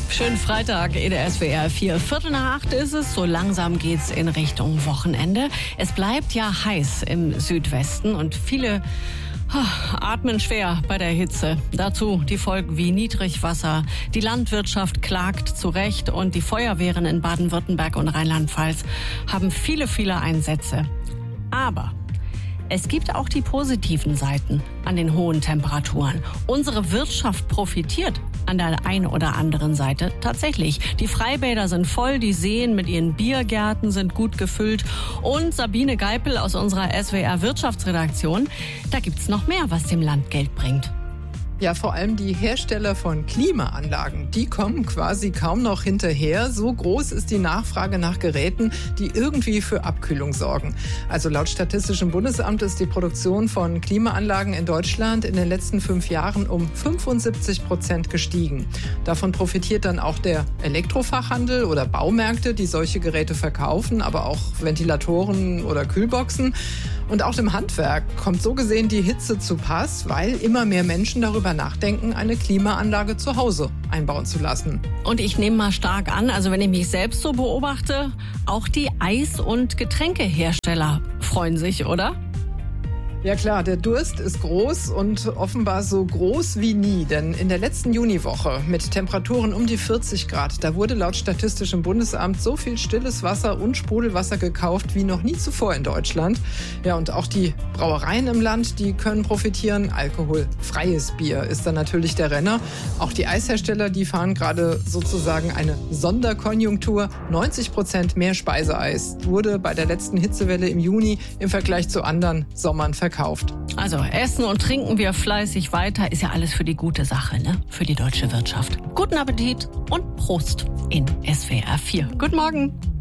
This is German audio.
Schönen Freitag in der SWR 4. 7:45 ist es. So langsam geht's in Richtung Wochenende. Es bleibt ja heiß im Südwesten und viele atmen schwer bei der Hitze. Dazu die Folgen wie Niedrigwasser. Die Landwirtschaft klagt zu Recht und die Feuerwehren in Baden-Württemberg und Rheinland-Pfalz haben viele Einsätze. Aber es gibt auch die positiven Seiten an den hohen Temperaturen. Unsere Wirtschaft profitiert an der einen oder anderen Seite tatsächlich. Die Freibäder sind voll, die Seen mit ihren Biergärten sind gut gefüllt. Und Sabine Geipel aus unserer SWR Wirtschaftsredaktion, da gibt's noch mehr, was dem Land Geld bringt. Ja, vor allem die Hersteller von Klimaanlagen, die kommen quasi kaum noch hinterher. So groß ist die Nachfrage nach Geräten, die irgendwie für Abkühlung sorgen. Also laut Statistischem Bundesamt ist die Produktion von Klimaanlagen in Deutschland in den letzten 5 Jahren um 75% gestiegen. Davon profitiert dann auch der Elektrofachhandel oder Baumärkte, die solche Geräte verkaufen, aber auch Ventilatoren oder Kühlboxen. Und auch dem Handwerk kommt so gesehen die Hitze zu Pass, weil immer mehr Menschen darüber nachdenken, eine Klimaanlage zu Hause einbauen zu lassen. Und ich nehme mal stark an, also wenn ich mich selbst so beobachte, auch die Eis- und Getränkehersteller freuen sich, oder? Ja klar, der Durst ist groß und offenbar so groß wie nie. Denn in der letzten Juniwoche mit Temperaturen um die 40 Grad, da wurde laut Statistischem Bundesamt so viel stilles Wasser und Sprudelwasser gekauft wie noch nie zuvor in Deutschland. Ja, und auch die Brauereien im Land, die können profitieren. Alkoholfreies Bier ist dann natürlich der Renner. Auch die Eishersteller, die fahren gerade sozusagen eine Sonderkonjunktur. 90% mehr Speiseeis wurde bei der letzten Hitzewelle im Juni im Vergleich zu anderen Sommern verkauft. Also essen und trinken wir fleißig weiter, ist ja alles für die gute Sache, ne? Für die deutsche Wirtschaft. Guten Appetit und Prost in SWR 4. Guten Morgen.